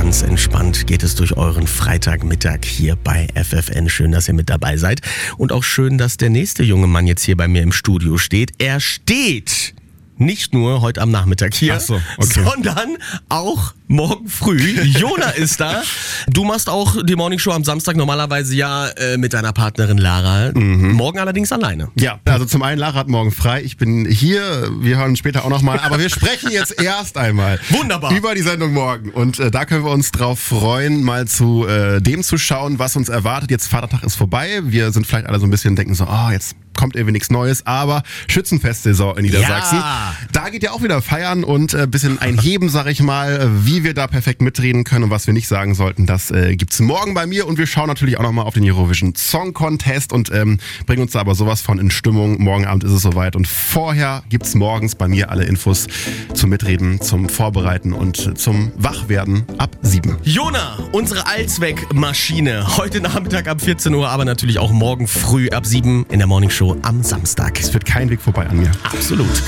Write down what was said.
ganz entspannt geht es durch euren Freitagmittag hier bei FFN. Schön, dass ihr mit dabei seid. Und auch schön, dass der nächste junge Mann jetzt hier bei mir im Studio steht. Er steht nicht nur heute am Nachmittag hier, sondern auch morgen früh. Jona ist da. Du machst auch die Morningshow am Samstag normalerweise mit deiner Partnerin Lara. Morgen allerdings alleine. Ja, also zum einen, Lara hat morgen frei. Ich bin hier. Wir hören uns später auch nochmal. Aber wir sprechen jetzt erst einmal Wunderbar über die Sendung morgen. Und da können wir uns drauf freuen, mal zu dem zu schauen, was uns erwartet. Jetzt Vatertag ist vorbei. Wir sind vielleicht alle so ein bisschen denken so, jetzt kommt irgendwie nichts Neues, aber Schützenfestsaison in Niedersachsen. Ja. Da geht ja auch wieder feiern und ein bisschen einheben, sag ich mal, wie wir da perfekt mitreden können und was wir nicht sagen sollten, das gibt's morgen bei mir und wir schauen natürlich auch nochmal auf den Eurovision Song Contest und bringen uns da aber sowas von in Stimmung. Morgen Abend ist es soweit und vorher gibt's morgens bei mir alle Infos zum Mitreden, zum Vorbereiten und zum Wachwerden ab 7. Jona, unsere Allzweckmaschine. Heute Nachmittag ab 14 Uhr, aber natürlich auch morgen früh ab 7 in der Morningshow am Samstag. Es führt kein Weg vorbei an mir. Absolut.